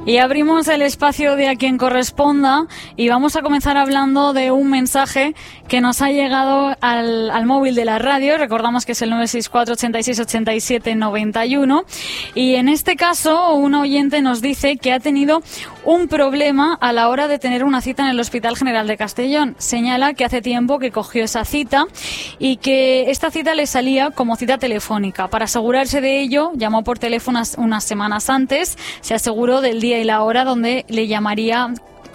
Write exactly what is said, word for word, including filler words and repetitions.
Y abrimos el espacio de A Quien Corresponda y vamos a comenzar hablando de un mensaje que nos ha llegado al, al móvil de la radio. Recordamos que es el nueve seis cuatro, ochenta y seis, ochenta y siete, noventa y uno. Y en este caso, un oyente nos dice que ha tenido un problema a la hora de tener una cita en el Hospital General de Castellón. Señala que hace tiempo que cogió esa cita y que esta cita le salía como cita telefónica. Para asegurarse de ello, llamó por teléfono unas semanas antes, se aseguró del día y la hora donde le llamaría